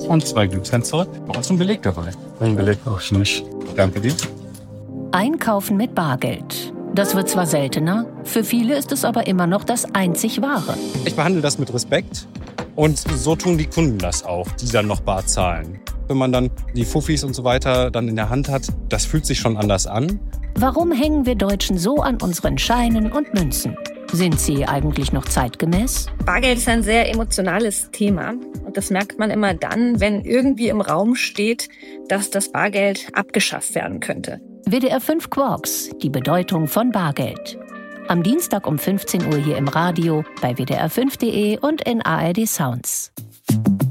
Und 2 Glückscent zurück. Und zum Beleg dabei. Ein Beleg auch nicht. Danke dir. Einkaufen mit Bargeld. Das wird zwar seltener, für viele ist es aber immer noch das einzig Wahre. Ich behandle das mit Respekt und so tun die Kunden das auch, die dann noch bar zahlen. Wenn man dann die Fuffis und so weiter dann in der Hand hat, das fühlt sich schon anders an. Warum hängen wir Deutschen so an unseren Scheinen und Münzen? Sind sie eigentlich noch zeitgemäß? Bargeld ist ein sehr emotionales Thema. Und das merkt man immer dann, wenn irgendwie im Raum steht, dass das Bargeld abgeschafft werden könnte. WDR 5 Quarks, die Bedeutung von Bargeld. Am Dienstag um 15 Uhr hier im Radio, bei wdr5.de und in ARD Sounds.